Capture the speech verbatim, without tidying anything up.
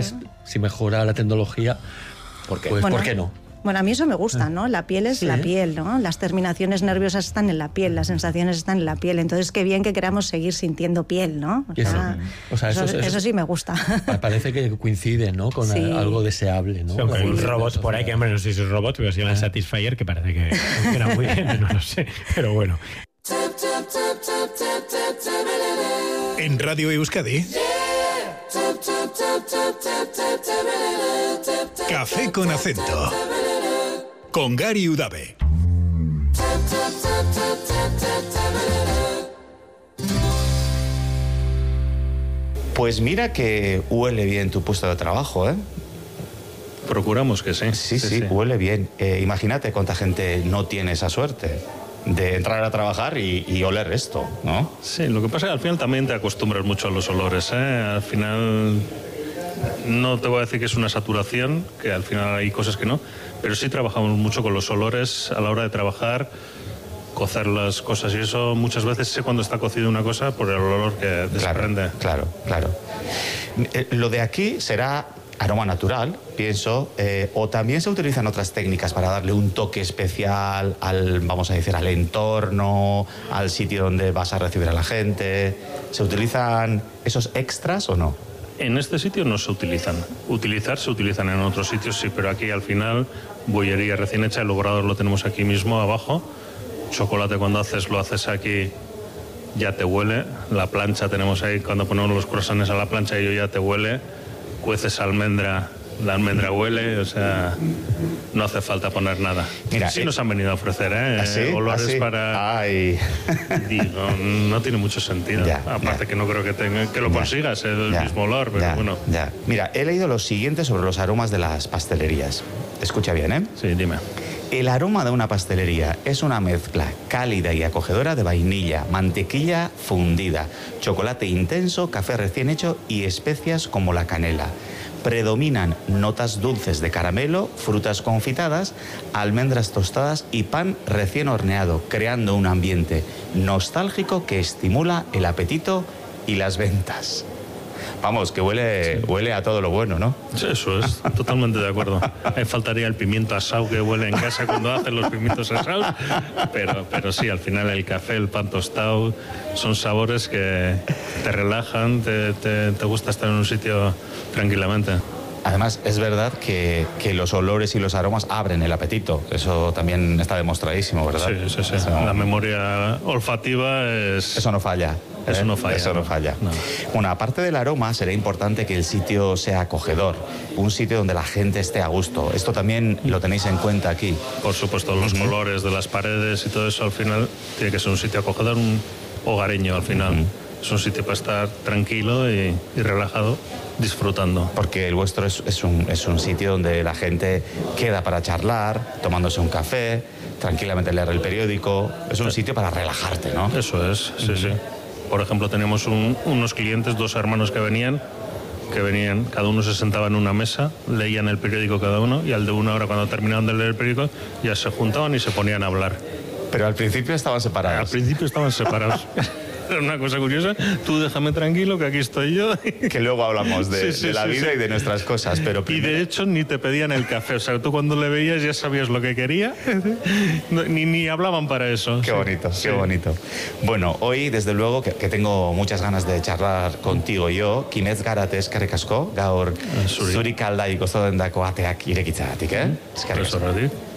es, si mejora la tecnología, ¿por qué? Pues Bueno, ¿por qué no? Bueno, a mí eso me gusta, ¿no? La piel es Sí. la piel, ¿no? Las terminaciones nerviosas están en la piel, las sensaciones están en la piel. Entonces, qué bien que queramos seguir sintiendo piel, ¿no? O Y eso, sea, o sea, eso, eso- eso eso- sí me gusta. Parece que coincide, ¿no? Con Sí. algo deseable, ¿no? Sí, aunque hay Con- robots por ahí, que hombre, no sé si es robot, pero se llama Satisfyer, que parece que funciona muy bien, no lo sé, pero bueno. En Radio Euskadi, Café con Acento, con Gary Udave. Pues mira que huele bien tu puesto de trabajo, ¿eh? Procuramos que sí. Sí, sí, sí, huele bien. Eh, imagínate cuánta gente no tiene esa suerte de entrar a trabajar y, y oler esto, ¿no? Sí, lo que pasa es que al final también te acostumbras mucho a los olores, ¿eh? Al final no te voy a decir que es una saturación, que al final hay cosas que no, pero sí trabajamos mucho con los olores a la hora de trabajar, cocer las cosas y eso muchas veces sé cuando está cocida una cosa por el olor que desprende. Claro, claro. Eh, Lo de aquí será aroma natural, pienso, eh, o también se utilizan otras técnicas para darle un toque especial al, vamos a decir, al entorno, al sitio donde vas a recibir a la gente. ¿Se utilizan esos extras o no? En este sitio no se utilizan. Utilizar se utilizan en otros sitios, sí, pero aquí al final bollería recién hecha, el obrador lo tenemos aquí mismo abajo. Chocolate cuando haces lo haces aquí, ya te huele. La plancha tenemos ahí, cuando ponemos los croissants a la plancha ello ya te huele. Cueces almendra, la almendra huele, o sea, no hace falta poner nada. Mira, sí eh, nos han venido a ofrecer, ¿eh? ¿Ah, sí? Olores ¿Ah, sí? para... Ay. Digo, no tiene mucho sentido. Ya, Aparte ya. que no creo que tenga, que lo Ya, consigas el ya, mismo olor, pero ya, bueno. ya. Mira, he leído lo siguiente sobre los aromas de las pastelerías. Escucha bien, ¿eh? Sí, dime. El aroma de una pastelería es una mezcla cálida y acogedora de vainilla, mantequilla fundida, chocolate intenso, café recién hecho y especias como la canela. Predominan notas dulces de caramelo, frutas confitadas, almendras tostadas y pan recién horneado, creando un ambiente nostálgico que estimula el apetito y las ventas. Vamos, que huele, huele a todo lo bueno, ¿no? Sí, eso es, totalmente de acuerdo. Me faltaría el pimiento asado que huele en casa cuando hacen los pimientos asados, pero, pero sí, al final el café, el pan tostado, son sabores que te relajan, te, te, te gusta estar en un sitio tranquilamente. Además, es verdad que, que los olores y los aromas abren el apetito. Eso también está demostradísimo, ¿verdad? Sí, sí, sí. Eso, La memoria olfativa es... eso no falla. Eso ¿eh? no falla. Eso no, no. falla. No. Bueno, aparte del aroma, será importante que el sitio sea acogedor. Un sitio donde la gente esté a gusto. Esto también lo tenéis en cuenta aquí. Por supuesto, los Uh-huh. colores de las paredes y todo eso al final tiene que ser un sitio acogedor, un hogareño al final. Uh-huh. Es un sitio para estar tranquilo y, y relajado, disfrutando. Porque el vuestro es, es, un, es un sitio donde la gente queda para charlar, tomándose un café, tranquilamente leer el periódico. Es un sitio para relajarte, ¿no? Eso es, sí, sí. Por ejemplo, teníamos un- unos clientes, dos hermanos que venían, que venían, cada uno se sentaba en una mesa, leían el periódico cada uno y al de una hora cuando terminaban de leer el periódico ya se juntaban y se ponían a hablar. Pero al principio estaban Al separados. principio estaban separados. Era una cosa curiosa, tú déjame tranquilo que aquí estoy yo. Que luego hablamos de, Sí, sí, de la sí, vida sí. y de nuestras cosas. Pero Y primero- de hecho ni te pedían el café, o sea, tú cuando le veías ya sabías lo que quería, No, ni, ni hablaban para eso. Qué Sí. bonito, Sí. qué bonito. Bueno, hoy desde luego que, que tengo muchas ganas de charlar contigo yo. Kinez garate eskerrik asko, gaur zuri. zuri kalda ikozo dendako ateak irekitzagatik, eh? Eskerrik asko. Eso, Rodi.